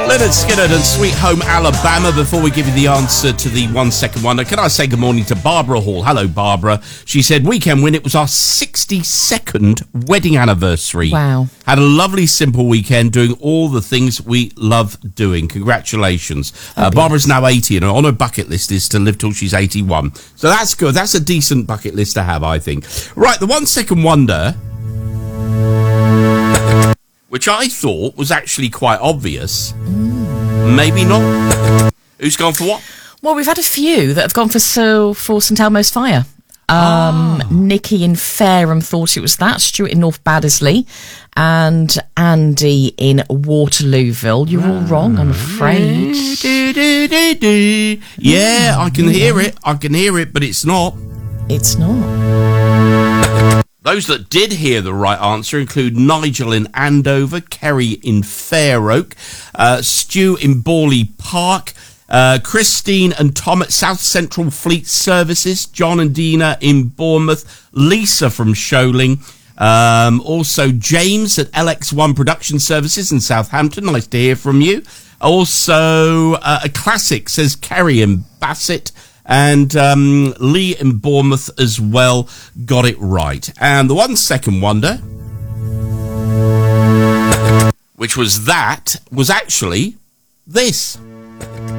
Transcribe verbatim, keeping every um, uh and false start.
Leonard Skinner and Sweet Home Alabama. Before we give you the answer to the one second wonder, can I say good morning to Barbara Hall? Hello, Barbara. She said, weekend win. It was our sixty-second wedding anniversary. Wow. Had a lovely, simple weekend doing all the things we love doing. Congratulations. Uh, Barbara's now eighty, and on her bucket list is to live till she's eighty-one. So that's good. That's a decent bucket list to have, I think. Right, the one second wonder, which I thought was actually quite obvious. Mm. Maybe not. Who's gone for what? Well, we've had a few that have gone for so for St Elmo's Fire. Um, oh. Nikki in Fareham thought it was that. Stuart in North Baddesley. And Andy in Waterlooville. You're all wrong, I'm afraid. Do, do, do, do. Yeah, I can hear it. I can hear it, but it's not. It's not. Those that did hear the right answer include Nigel in Andover, Kerry in Fair Oak, uh, Stu in Borley Park, uh, Christine and Tom at South Central Fleet Services, John and Dina in Bournemouth, Lisa from Sholing, um, also James at L X one Production Services in Southampton. Nice to hear from you. Also, uh, a classic, says Kerry in Bassett. And um, Lee in Bournemouth as well got it right. And the one second wonder, which was that, was actually this.